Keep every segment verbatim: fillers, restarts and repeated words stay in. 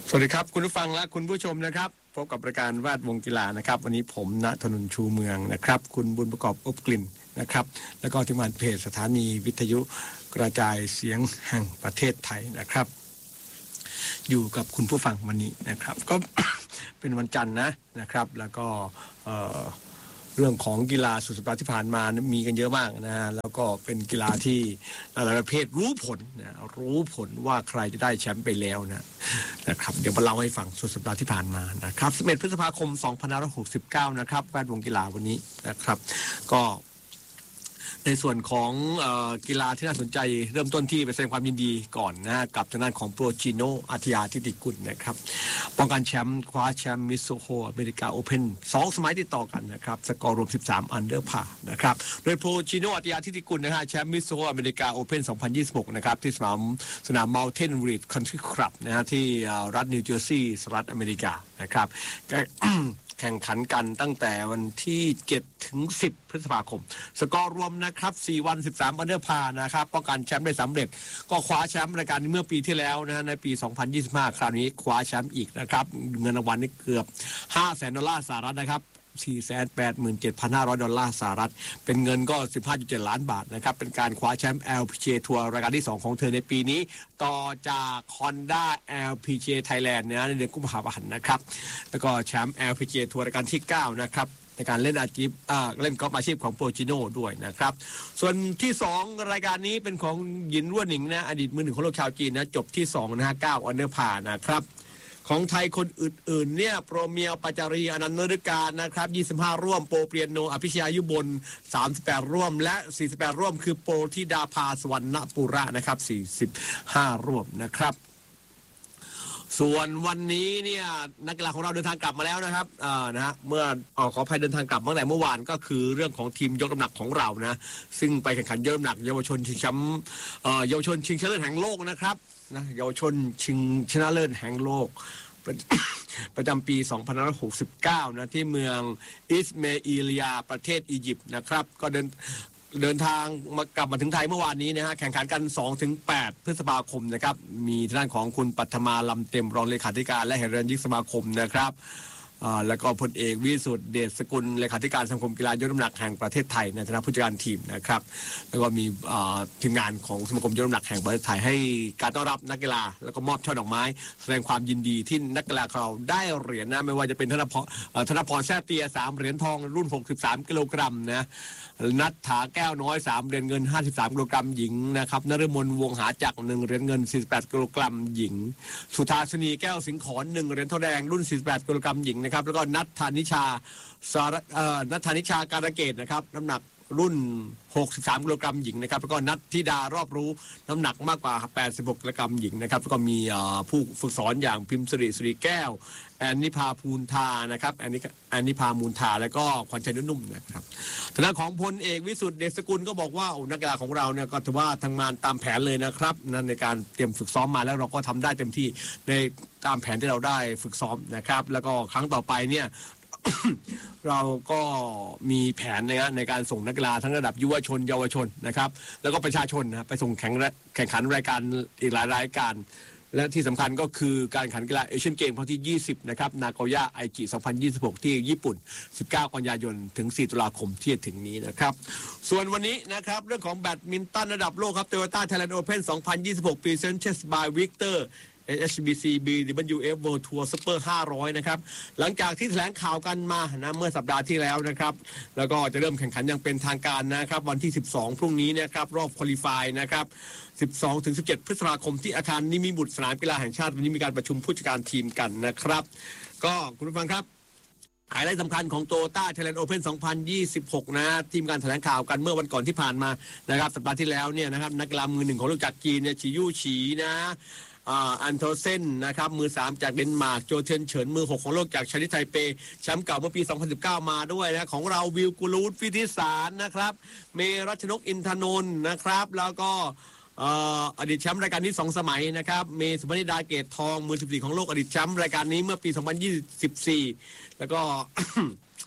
สวัสดีครับคุณผู้ฟังและคุณผู้ชมนะครับพบกับรายการแวดวงกีฬานะครับวันนี้ผมณธนนชูเมืองนะครับคุณบุญประกอบอบกลิ่นนะครับแล้วก็ทีมงานเพจสถานีวิทยุกระจายเสียงแห่งประเทศไทยนะครับอยู่กับคุณผู้ฟังวันนี้นะครับก็ เป็นวันจันทร์นะนะครับแล้วก็เอ่อเรื่องของกีฬาสุดสัปดาห์ที่ผ่านมามีกันเยอะมากนะแล้วก็เป็นกีฬาที่หลายประเภทรู้ผลนะรู้ผลว่าใครจะได้แชมป์ไปแล้วนะนะครับเดี๋ยวมาเล่าให้ฟังสุดสัปดาห์ที่ผ่านมานะครับสิบเอ็ดพฤษภาคมสองพันห้าร้อยหกสิบเก้านะครับแวดวงกีฬาวันนี้นะครับก็ในส่วนของเอ่อกีฬาที่น่าสนใจเริ่มต้นที่ไปแสดงความยินดีก่อนนะกับทางด้านของโปรจิโนอาทิยาทิติกุลนะครับป้องกันแชมป์คว้าแชมป์มิสโซโฮอเมริกาโอเพ่นสองสมัยติดต่อกันนะครับสกอร์รวมสิบสามอันเดอร์พาร์นะครับโดยโปรจิโนอาทิยาทิติกุลนะฮะแชมป์มิสโซโฮอเมริกาโอเพ่นสองพันยี่สิบหกนะครับที่สนามสนาม Mountain Ridge Country Club นะฮะที่รัฐนิวเจอร์ซีย์สหรัฐอเมริกานะครับ แข่งขันกันตั้งแต่วันที่เจ็ดถึงสิบพฤษภาคมสกอร์รวมนะครับสี่วันสิบสามอันเดอร์พาร์นะครับป้องกันแชมป์ได้สำเร็จก็คว้าแชมป์รายการนี้เมื่อปีที่แล้วนะในปีสองพันยี่สิบห้าคราวนี้คว้าแชมป์อีกนะครับเงินรางวัลนี่เกือบ ห้าแสน ดอลลาร์สหรัฐนะครับสี่แสนแปดหมื่นเจ็ดพันห้าร้อย ดอลลาร์สหรัฐเป็นเงินก็ สิบห้าจุดเจ็ด ล้านบาทนะครับเป็นการคว้าแชมป์ แอล พี จี เอ ทัวร์รายการที่สองของเธอในปีนี้ต่อจาก Honda แอล พี จี เอ Thailand นะในเดือนกุมภาพันธ์นะครับแล้วก็แชมป์ แอล พี จี เอ ทัวร์รายการที่เก้านะครับในการเล่นอาชีพเล่นกอล์ฟอาชีพของโปรจิโน่ด้วยนะครับส่วนที่สองรายการนี้เป็นของหยินรั่วหนิงนะอดีตมือหนึ่งของโลกชาวจีนนะจบที่สองนะฮะเก้าอันเดอร์พาร์นะครับของไทยคนอื่นๆเนี่ยโปรเมียวปัจจารีอนันต์นฤการนะครับยี่สิบห้าร่วมโปรเปียโนอภิชยายุบลสามสิบแปดร่วมและสี่สิบแปดร่วมคือโปรธิดาภาสวรรณปุระนะครับสี่สิบห้าร่วมนะครับส่วนวันนี้เนี่ยนักกีฬาของเราเดินทางกลับมาแล้วนะครับอ่านะฮะเมื่ออขออภัยเดินทางกลับตั้งแต่เมื่อวานก็คือเรื่องของทีมยกน้ำหนักของเรานะซึ่งไปแข่งขันยกน้ำหนักเยาวชนชิงแชมป์เอ่อเยาวชนชิงชนะเลิศแห่งโลกนะครับนะเยาวชนชิงชนะเลิศแห่งโลกประจำปีสองพันห้าร้อยหกสิบเก้านะที่เมืองอิสเมอิลียาประเทศอียิปต์นะครับก็เดินเดินทางมากลับมาถึงไทยเมื่อวานนี้นะฮะแข่งขันกัน สองถึงแปด พฤษภาคมนะครับมีทางด้านของคุณปัทมาลำเต็มรองเลขาธิการและเหรัญญิกสมาคมนะครับแล้วก็พลเอกวิสุทธิ์เดชสกุลเลขาธิการสมาคมกีฬายกน้ำหนักแห่งประเทศไทยในฐานะผู้จัดการทีมนะครับแล้วก็มีทีมงานของสมาคมยกน้ำหนักแห่งประเทศไทยให้การต้อนรับนักกีฬาแล้วก็มอบช่อดอกไม้แสดงความยินดีที่นักกีฬาเราได้เหรียญนะไม่ว่าจะเป็นธนพรธนพรแซ่เตียสามเหรียญทองรุ่นหกสิบสามกิโลกรัมนะนัทถาแก้วน้อยสามเหรียญเงินห้าสิบสามกิโลกรัมหญิงนะครับนฤมลวงหาจักรหนึ่งเหรียญเงินสี่สิบแปดกิโลกรัมหญิงสุธาสนีแก้วสิงขรหนึ่งเหรียญทองแดงรุ่นสี่สิบแปดกิโลกรัมหญิงนะครับแล้วก็นัทธานิชาสารเอ่อนัทธานิชาการเกตนะครับน้ำหนักรุ่นหกสิบสามกิโลกรัมหญิงนะครับแล้วก็นัทธิดารอบรู้น้ำหนักมากกว่าแปดสิบหกกิโลกรัมหญิงนะครับแล้วก็มีผู้ฝึกสอนอย่างพิมพ์สิริสิริแก้วแอนนิพาภูนทานะครับแอนนิแอนนิพามูลทาแล้วก็ขวัญชัยนุ่มนะครับทางด้านของพลเอกวิสุทธิ์เดชสกุลก็บอกว่านักกีฬาของเราเนี่ยก็ถือว่าทำงานตามแผนเลยนะครับนั่นในการเตรียมฝึกซ้อมมาแล้วเราก็ทำได้เต็มที่ในตามแผนที่เราได้ฝึกซ้อมนะครับแล้วก็ครั้งต่อไปเนี่ย เราก็มีแผนนะในการส่งนักกีฬาทั้งระดับยุวชนเยาวชนนะครับแล้วก็ประชาชนนะไปส่งแข่งแข่งขันรายการอีกหลายรายการและที่สำคัญก็คือการแข่งขันกีฬาเอเชียนเกมครั้งที่ยี่สิบนะครับนาโกย่าไอจิสองพันยี่สิบหกที่ญี่ปุ่นสิบเก้ากันยายนถึงสี่ตุลาคมที่จะถึงนี้นะครับส่วนวันนี้นะครับเรื่องของแบดมินตันระดับโลกครับ Toyota Thailand Open สองพันยี่สิบหก Presented by Victorเอช บี ซี บี ดับเบิลยู เอฟ World Tour Super ห้าร้อยนะครับหลังจากที่แถลงข่าวกันมานะเมื่อสัปดาห์ที่แล้วนะครับแล้วก็จะเริ่มแข่งขันอย่างเป็นทางการนะครับวันที่สิบสองพรุ่งนี้นะครับรอบควอลิฟายนะครับสิบสองถึงสิบเจ็ด พฤษภาคมที่อาคารนิมิบุตรสนามกีฬาแห่งชาติวันนี้มีการประชุมผู้จัดการทีมกันนะครับก็คุณผู้ฟังครับไฮไลท์สำคัญของ Toyota Thailand Open สองพันยี่สิบหกนะทีมการแถลงข่าวกันเมื่อวันก่อนที่ผ่านมานะครับสัปดาห์ที่แล้วเนี่ยนะครับนักกีฬามือหนึ่งของโลกจากจีนเนี่ยฉียู่ฉีนะอันโทเซนนะครับมือสามจากเดนมาร์กโจเทียนเฉินมือหกของโลกจากชาลิไทเปแชมป์เก่าเมื่อปีสองพันสิบเก้ามาด้วยนะของเราวิวกุลูดฟิธิสารนะครับเมรัชนกอินทนนท์นะครับแล้วก็อดีตแชมป์รายการนี้สองสมัยนะครับเมสุพนิดาเกตทองมือสิบสี่ของโลกอดีตแชมป์รายการนี้เมื่อปีสองพันยี่สิบสี่แล้วก็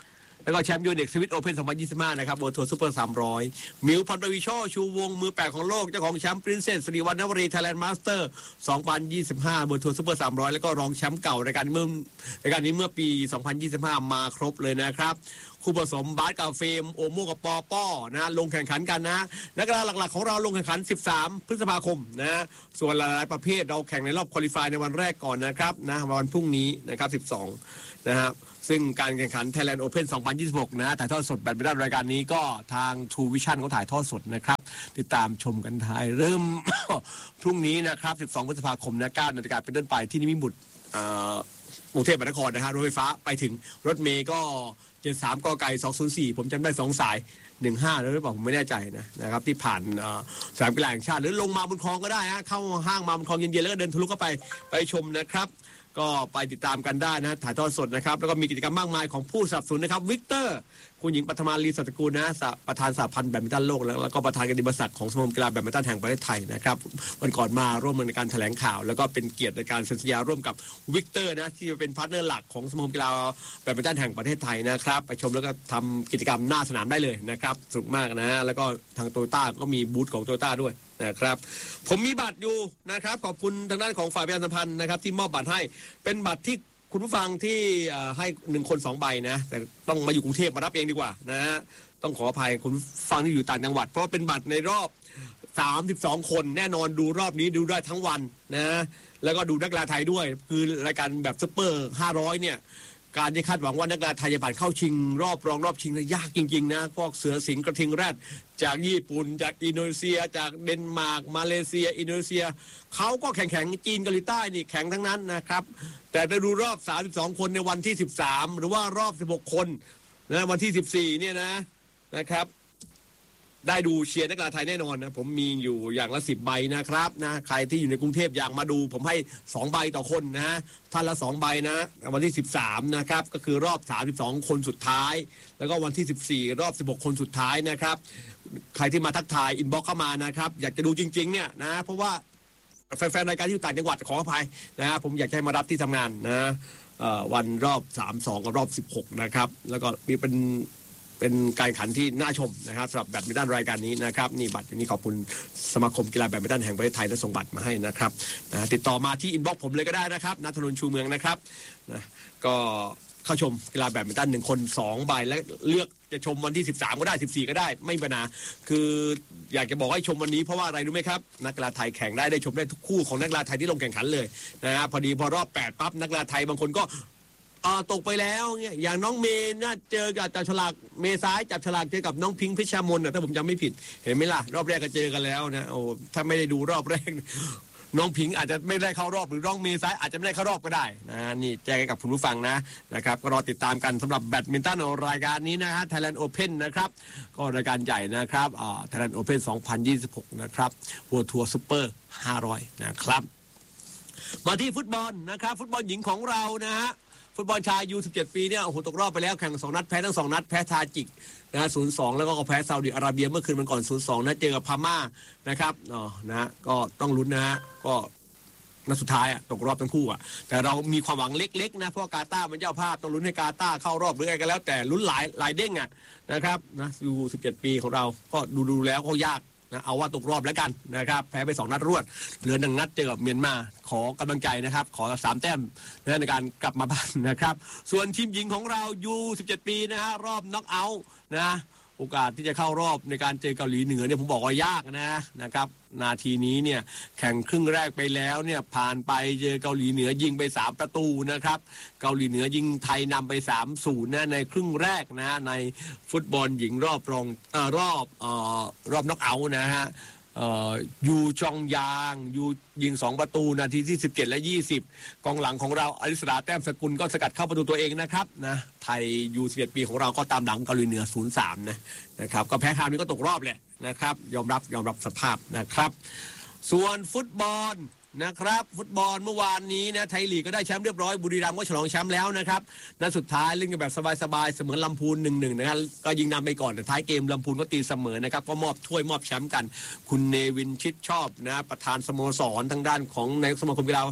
แล้วก็แชมป์ยูเน็กสวิตโอเพ่นสองพันยี่สิบห้านะครับเวิลด์ทัวร์ซูเปอร์สามร้อยมิวพันธวิโชชูวงมือแปดของโลกเจ้าของแชมป์ปรินเซสสิริวัณณวรีไทยแลนด์มาสเตอร์สองพันยี่สิบห้าเวิลด์ทัวร์ซูเปอร์สามร้อยแล้วก็รองแชมป์เก่ารายการเมื่อรายการนี้เมื่อปีสองพันยี่สิบห้ามาครบเลยนะครับคู่ผสมบาสกับเฟมโอโมกับปอป้อนะลงแข่งขันกันนะนักกีฬาหลักๆของเราลงแข่งขันสิบสามพฤษภาคมนะส่วนหลายๆประเภทเราแข่งในรอบควอลิฟายในวันแรกก่อนนะครับนะวันพรุ่งนี้นะครับสิบสองนะครับซึ่งการแข่งขัน Thailand Open สองพันยี่สิบหกนะถ่ายทอดสดแบดมินตันรายการนี้ก็ทาง True Vision เขาถ่ายทอดสดนะครับติดตามชมกันทายเริ่ม พรุ่งนี้นะครับสิบสองพฤษภาคมนะเก้านาฬิกาเป็นต้นไปที่นิมิตรบุตรกรุงเทพมหานครนะฮะรถไฟฟ้าไปถึงรถเมย์ก็เจ็ดสามกไก่สองศูนย์สี่ผมจำได้สองสายหนึ่งห้าแล้วหรือเปล่าผมไม่แน่ใจนะนะครับที่ผ่านสนามกีฬาแห่งชาติหรือลงมาบนคลองก็ได้ฮะเข้าห้างมาบนคลองเย็นๆแล้วก็เดินทะลุเข้าไปไปชมนะครับก็ไปติดตามกันได้นะถ่ายทอดสดนะครับแล้วก็มีกิจกรรมมากมายของผู้สนับสนุนนะครับวิกเตอร์คุณหญิงปัทมาลีสัตกูลนะประธานสหพันธ์แบดมินตันโลกแล้วก็ประธานกิตติมศักดิ์ของสมาคมกีฬาแบดมินตันแห่งประเทศไทยนะครับวันก่อนมาร่วมในการแถลงข่าวแล้วก็เป็นเกียรติในการเซ็นสัญญาร่วมกับวิกเตอร์นะที่เป็นพาร์ทเนอร์หลักของสมาคมกีฬาแบดมินตันแห่งประเทศไทยนะครับไปชมแล้วก็ทำกิจกรรมหน้าสนามได้เลยนะครับสนุกมากนะแล้วก็ทางโตโยต้าก็มีบูธของโตโยต้าด้วยนะครับผมมีบัตรอยู่นะครับขอบคุณทางด้านของฝ่ายประชาสัมพันธ์นะครับที่มอบบัตรให้เป็นบัตรที่คุณผู้ฟังที่ให้หนึ่งคนสองใบนะแต่ต้องมาอยู่กรุงเทพมารับเองดีกว่านะฮะต้องขออภัยคุณฟังที่อยู่ต่างจังหวัดเพราะเป็นบัตรในรอบสามสิบสองคนแน่นอนดูรอบนี้ดูได้ทั้งวันนะแล้วก็ดูนักกีฬาไทยด้วยคือรายการแบบซุปเปอร์ห้าร้อยเนี่ยการที่คาดหวังว่านักกีฬาไทยจะผ่านเข้าชิงรอบรองรอบชิงยากจริงๆนะพวกเสือสิงห์กระทิงแรดจากญี่ปุ่นจากอินโดนีเซียจากเดนมาร์กมาเลเซียอินโดนีเซียเขาก็แข่งแข่งจีนเกาหลีใต้นี่แข่งทั้งนั้นนะครับแต่ไปดูรอบสามสิบสองคนในวันที่สิบสามหรือว่ารอบสิบหกคนนะวันที่สิบสี่เนี่ยนะนะครับได้ดูเชียร์นักกีฬาไทยแน่นอนนะผมมีอยู่อย่างละสิบใบนะครับนะใครที่อยู่ในกรุงเทพอยากมาดูผมให้สองใบต่อคนนะท่านละสองใบนะวันที่สิบสามนะครับก็คือรอบสามสิบสองคนสุดท้ายแล้วก็วันที่สิบสี่รอบสิบหกคนสุดท้ายนะครับใครที่มาทักทายอินบ็อกซ์เข้ามานะครับอยากจะดูจริงๆเนี่ยนะเพราะว่าแฟนๆรายการที่อยู่ต่างจังหวัดขออภัยนะผมอยากให้มารับที่ทำงานนะวันรอบสามสิบสองกับรอบสิบหกนะครับแล้วก็มีเป็นเป็นการขันที่น่าชมนะครับสำหรับแบดมินตันรายการนี้นะครับนี่บัตรนี้ขอบคุณสมาคมกีฬาแบดมินตันแห่งประเทศไทยได้ส่งบัตรมาให้นะครับนะติดต่อมาที่อินบ็อกซ์ผมเลยก็ได้นะครับณถนนชูเมืองนะครับนะก็เข้าชมกีฬาแบดมินตันหนึ่งคนสองใบและเลือกจะชมวันที่สิบสามก็ได้สิบสี่ก็ได้ไม่มีปัญหาคืออยากจะบอกให้ชมวันนี้เพราะว่าอะไรรู้ไหมครับนักกีฬาไทยแข่งได้ได้ชมได้ทุกคู่ของนักกีฬาไทยที่ลงแข่งขันเลยนะฮะพอดีพอรอบแปดปั๊บนักกีฬาไทยบางคนก็ตกไปแล้วเนี่ยอย่างน้องเมย์น่าเจอกับจับฉลากเมซ้ายจับฉลากเจอกับน้องพิงค์พิชามนถ้าผมจำไม่ผิดเห็นไหมล่ะรอบแรกก็เจอกันแล้วนะโอ้ถ้าไม่ได้ดูรอบแรกน้องพิงค์อาจจะไม่ได้เข้ารอบหรือน้องเมซ้ายอาจจะไม่ได้เข้ารอบก็ได้นะนี่แจ้งให้กับคุณผู้ฟังนะนะครับก็รอติดตามกันสำหรับแบดมินตันรายการนี้นะฮะ Thailand Open นะครับก็รายการใหญ่นะครับอ่า Thailand Open สองพันยี่สิบหกนะครับ World Tour Super ห้าร้อยนะครับมาที่ฟุตบอลนะครับฟุตบอลหญิงของเรานะฮะฟุตบอลชายยูสิบเจ็ดปีเนี่ยโอ้โหตกรอบไปแล้วแข่งสองนัดแพ้ทั้งสองนัดแพ้ทาจิกนะศูนย์สองแล้วก็แพ้ซาอุดิอาระเบียเมื่อคืนมันก่อนศูนย์สองนะเจอกับพม่านะครับอ๋อนะก็ต้องลุ้นนะฮะก็นัดสุดท้ายอ่ะตกรอบทั้งคู่อ่ะแต่เรามีความหวังเล็กๆนะเพราะกาตาร์เป็นเจ้าภาพต้องลุ้นให้กาตาร์เข้ารอบหรืออะไรก็แล้วแต่ลุ้นหลายหลายเด้งอ่ะนะครับนะยูสิบเจ็ดปีของเราก็ดูดูแล้วก็ยากนะเอาว่าตกรอบแล้วกันนะครับแพ้ไปสองนัดรวดเหลือหนึ่งนัดเจอกับเมียนมาขอกำลังใจนะครับขอสามแต้มในการกลับมาบ้านนะครับส่วนทีมหญิงของเรายูสิบเจ็ดปีนะฮะรอบน็อกเอาท์นะโอกาสที่จะเข้ารอบในการเจอเกาหลีเหนือเนี่ยผมบอกว่ายากนะนะครับนาทีนี้เนี่ยแข่งครึ่งแรกไปแล้วเนี่ยผ่านไปเจอเกาหลีเหนือยิงไปสามประตูนะครับเกาหลีเหนือยิงไทยนำไป สามศูนย์ นะในครึ่งแรกนะในฟุตบอลหญิงรอบรองเอ่อรอบเอ่อรอบน็อกเอาท์นะฮะเอ่อยูจองยางยูยิงสองประตูนาทีที่สิบเจ็ดและยี่สิบกองหลังของเราอริสราแต้มสกุลก็สกัดเข้าประตูตัวเองนะครับนะไทยยูสิบเอ็ดปีของเราก็ตามหลังเกาหลีเหนือ ศูนย์สาม นะนะครับก็แพ้คราวนี้ก็ตกรอบแหละนะครับยอมรับยอมรับสภาพนะครับส่วนฟุตบอลนะครับฟุตบอลเมื่อวานนี้นะไทยลีกก็ได้แชมป์เรียบร้อยบุรีรัมย์ก็ฉลองแชมป์แล้วนะครับนัดสุดท้ายเล่นกันแบบสบายๆเสมอลำพูน หนึ่งหนึ่ง นะครับก็ยิงนำไปก่อนแต่ท้ายเกมลำพูนก็ตีเสมอนะครับก็มอบถ้วยมอบแชมป์กันคุณเนวินชิดชอบนะประธานสโมสรทางด้านของในสมาคมกีฬา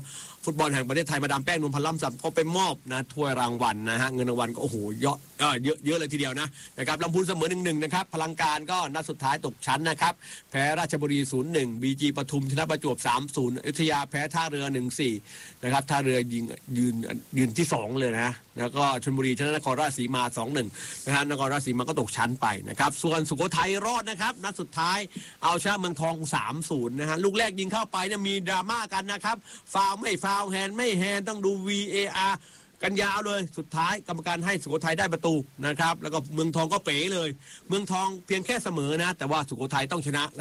ฟุตบอลแห่งประเทศไทยมาดามแป้งนวลพันธ์ล่ำซำก็ไปมอบนะถ้วยรางวัลนะฮะเงินรางวัลก็โอ้โหเยอะเออเยอะเยอะเลยทีเดียวนะนะครับลำพูนเสมอหนึ่งหนึ่งนะครับพลังการก็นัดสุดท้ายตกชั้นนะครับแพ้ราชบุรีศูนย์หนึ่งบีจีปทุมชนะประจวบสามศูนย์อยุธยาแพ้ท่าเรือหนึ่งสี่นะครับท่าเรือยิงยืนยืนที่สองเลยนะแล้วก็ชลบุรีชนะนครราชสีมาสองหนึ่งนะฮะนครราชสีมาก็ตกชั้นไปนะครับส่วนสุโขทัยรอดนะครับนัดสุดท้ายเอาชนะเมืองทองสามศูนย์นะฮะลูกแรกยิงเข้าไปเนี่ยมีดราม่ากันนะครับฟาวไม่ฟาวแฮนไม่แฮนต้องดู วี เอ อาร์ กันยาวเลยสุดท้ายกรรมการให้สุโขทัยได้ประตูนะครับแล้วก็เมืองทองก็เป๋เลยเมืองทองเพียงแค่เสมอนะแต่ว่าสุโขทัยต้องชนะ